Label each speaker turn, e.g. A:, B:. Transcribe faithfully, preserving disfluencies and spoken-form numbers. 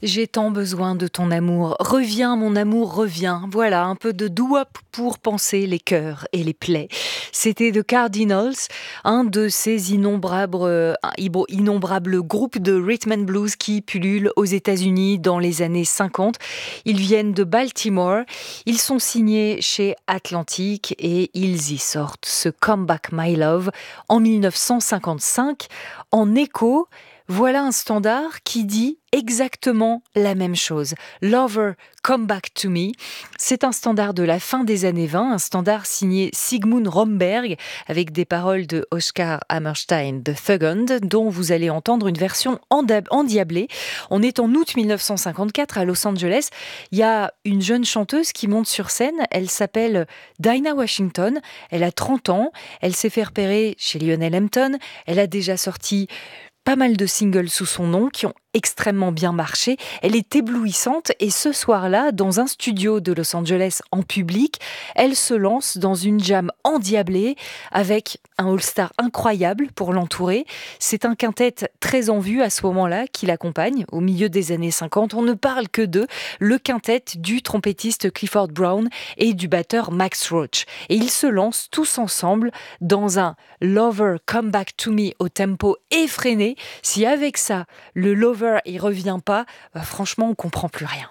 A: J'ai tant besoin de ton amour. Reviens, mon amour, reviens. Voilà, un peu de doo-wop pour panser les cœurs et les plaies. C'était The Cardinals, un de ces innombrables, euh, innombrables groupes de rhythm and blues qui pullulent aux États-Unis dans les années cinquante. Ils viennent de Baltimore. Ils sont signés chez Atlantic et ils y sortent ce Come Back My Love en dix-neuf cent cinquante-cinq. En écho, voilà un standard qui dit exactement la même chose. Lover, Come Back to Me. C'est un standard de la fin des années vingt, un standard signé Sigmund Romberg avec des paroles de Oscar Hammerstein de Second, dont vous allez entendre une version endiablée. On est en août dix-neuf cent cinquante-quatre à Los Angeles. Il y a une jeune chanteuse qui monte sur scène. Elle s'appelle Dinah Washington. Elle a trente ans. Elle s'est fait repérer chez Lionel Hampton. Elle a déjà sorti pas mal de singles sous son nom qui ont extrêmement bien marché. Elle est éblouissante et ce soir-là, dans un studio de Los Angeles en public, elle se lance dans une jam endiablée avec un all-star incroyable pour l'entourer. C'est un quintet très en vue à ce moment-là qui l'accompagne. Au milieu des années cinquante, on ne parle que d'eux, le quintet du trompettiste Clifford Brown et du batteur Max Roach. Et ils se lancent tous ensemble dans un Lover Come Back to Me au tempo effréné. Si avec ça, le lover il revient pas, bah franchement on comprend plus rien.